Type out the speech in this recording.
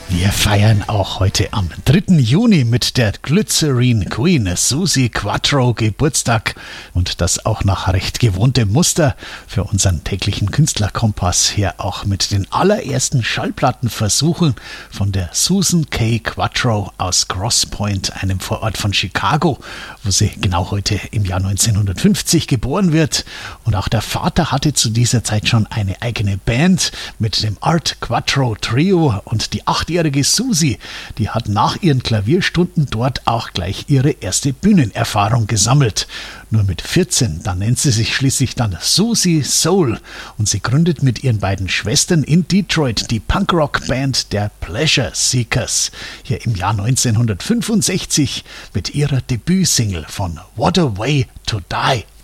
Wir feiern auch heute am 3. Juni mit der Glycerine Queen Suzi Quatro Geburtstag und das auch nach recht gewohntem Muster für unseren täglichen Künstlerkompass her auch mit den allerersten Schallplattenversuchen von der Susan K. Quatro aus Grosse Pointe, einem Vorort von Chicago, wo sie genau heute im Jahr 1950 geboren wird. Und auch der Vater hatte zu dieser Zeit schon eine eigene Band mit dem Art Quatro Trio und die 8-jährige Susi, die hat nach ihren Klavierstunden dort auch gleich ihre erste Bühnenerfahrung gesammelt. Nur mit 14, dann nennt sie sich schließlich dann Suzi Soul und sie gründet mit ihren beiden Schwestern in Detroit die Punkrock-Band der Pleasure Seekers. Hier im Jahr 1965 mit ihrer Debütsingle von What a Way to Die.